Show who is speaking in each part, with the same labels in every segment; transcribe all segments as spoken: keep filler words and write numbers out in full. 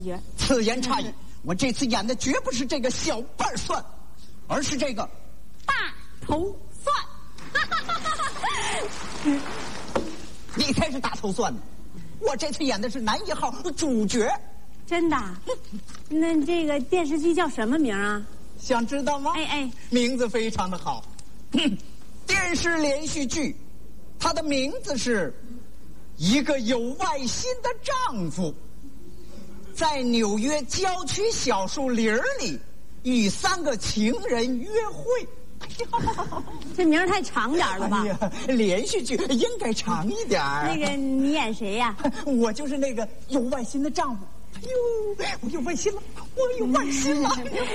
Speaker 1: 此言差矣，我这次演的绝不是这个小瓣蒜，而是这个
Speaker 2: 大头蒜。
Speaker 1: 你才是大头蒜呢！我这次演的是男一号主角。
Speaker 2: 真的？那这个电视剧叫什么名啊？
Speaker 1: 想知道吗？
Speaker 2: 哎哎，
Speaker 1: 名字非常的好，电视连续剧，它的名字是一个有外心的丈夫在纽约郊区小树林里与三个情人约会。
Speaker 2: 这名儿太长点了吧？
Speaker 1: 哎呀，连续剧应该长一点。
Speaker 2: 那个你演谁呀？
Speaker 1: 我就是那个有外心的丈夫。哎呦，我有外心了，我有外心了。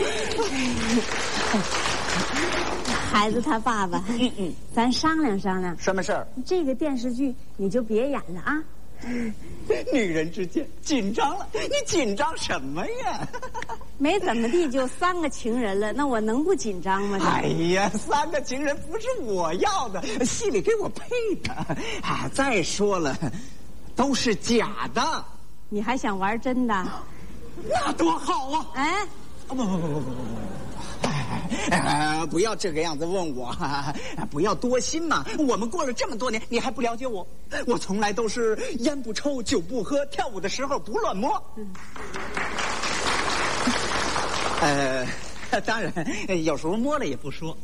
Speaker 2: 孩子他爸爸，嗯嗯，咱商量商量。
Speaker 1: 什么事儿？
Speaker 2: 这个电视剧你就别演了啊。
Speaker 1: 女人之间紧张了，你紧张什么呀？
Speaker 2: 没怎么地就三个情人了，那我能不紧张吗？
Speaker 1: 哎呀，三个情人不是我要的，戏里给我配的啊！再说了，都是假的。
Speaker 2: 你还想玩真的？
Speaker 1: 那多好啊！
Speaker 2: 哎，
Speaker 1: 不不不不不不不！哎，不要这个样子问我，不要多心嘛。我们过了这么多年，你还不了解我？我从来都是烟不抽，酒不喝，跳舞的时候不乱摸。嗯、呃，当然，有时候摸了也不说。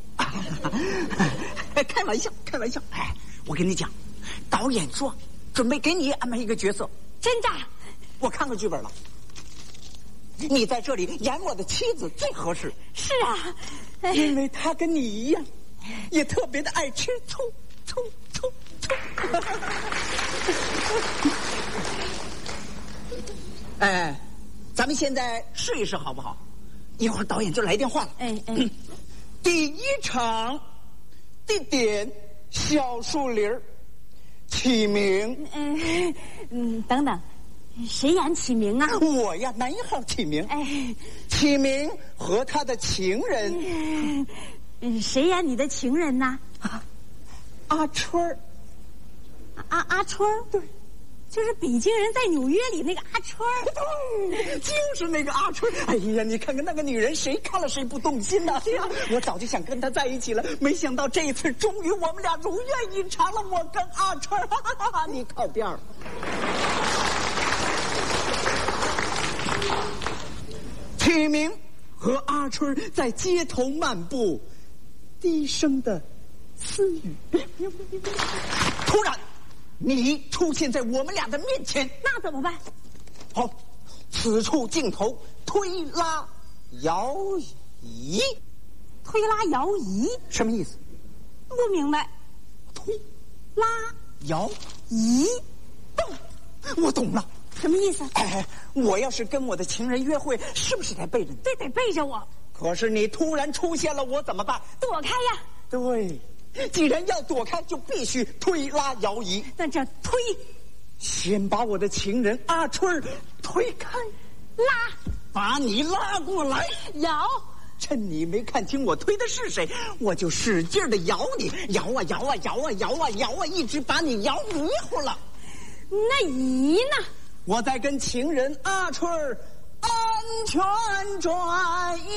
Speaker 1: 开玩笑，开玩笑。哎，我跟你讲，导演说准备给你安排一个角色。
Speaker 2: 真的？我
Speaker 1: 看过剧本了。你在这里演我的妻子最合适。
Speaker 2: 是啊，哎、
Speaker 1: 因为她跟你一样，也特别的爱吃醋醋醋醋。哎，咱们现在试一试好不好？一会儿导演就来电话了。
Speaker 2: 哎哎，
Speaker 1: 第一场地点小树林儿，起名。
Speaker 2: 嗯嗯，等等。谁演启明啊？
Speaker 1: 我呀，男一号启明。哎，启明和他的情人。
Speaker 2: 嗯，谁演你的情人呢？
Speaker 1: 啊，阿春儿。
Speaker 2: 阿阿春儿，
Speaker 1: 对，
Speaker 2: 就是北京人在纽约里那个阿春儿。
Speaker 1: 对，就是那个阿春。哎呀，你看看那个女人，谁看了谁不动心呐？对呀，我早就想跟她在一起了，没想到这一次终于我们俩如愿以偿了。我跟阿春儿，哈哈哈，你靠边儿。启明和阿春在街头漫步，低声的私语。突然，你出现在我们俩的面前，
Speaker 2: 那怎么办？
Speaker 1: 好，此处镜头推拉摇移。
Speaker 2: 推拉摇移
Speaker 1: 什么意思？
Speaker 2: 不明白。
Speaker 1: 推
Speaker 2: 拉
Speaker 1: 摇
Speaker 2: 移，
Speaker 1: 动，我懂了。
Speaker 2: 什么意思？
Speaker 1: 哎，我要是跟我的情人约会，是不是得背着你？
Speaker 2: 对，得背着我。
Speaker 1: 可是你突然出现了，我怎么办？
Speaker 2: 躲开呀！
Speaker 1: 对，既然要躲开，就必须推拉摇移。
Speaker 2: 那这推，
Speaker 1: 先把我的情人阿春推开，
Speaker 2: 拉，
Speaker 1: 把你拉过来，
Speaker 2: 摇。
Speaker 1: 趁你没看清我推的是谁，我就使劲的摇你，摇啊摇啊摇啊摇啊摇啊，一直把你摇迷糊了。
Speaker 2: 那移呢？
Speaker 1: 我在跟情人阿春儿安全转移。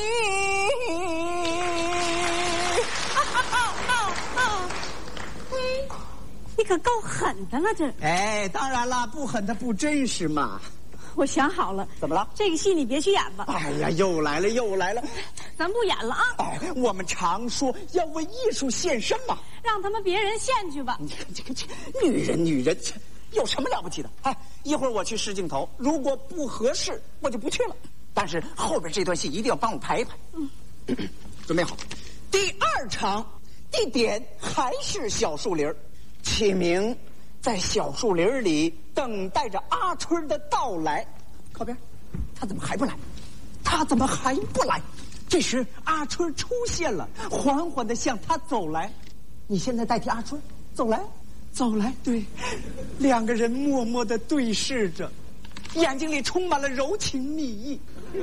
Speaker 2: 你可够狠的了，这。
Speaker 1: 哎，当然了，不狠的不真实嘛。
Speaker 2: 我想好了。
Speaker 1: 怎么了？
Speaker 2: 这个戏你别去演吧。
Speaker 1: 哎呀，又来了又来了。
Speaker 2: 咱不演了啊。
Speaker 1: 哎，我们常说要为艺术献身嘛。
Speaker 2: 让他们别人献去吧。
Speaker 1: 你看这个这女人女人有什么了不起的？哎，一会儿我去试镜头，如果不合适，我就不去了。但是后边这段戏一定要帮我排一排。嗯，准备好。第二场地点还是小树林，启明在小树林里等待着阿春的到来。靠边，他怎么还不来？他怎么还不来？这时阿春出现了，缓缓地向他走来。你现在代替阿春走来。走来，对，两个人默默地对视着，眼睛里充满了柔情蜜意。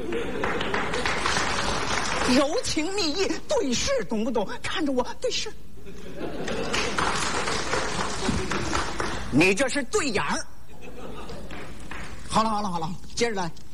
Speaker 1: 柔情蜜意，对视，懂不懂？看着我，对视。你这是对眼儿。好了，好了，好了，接着来。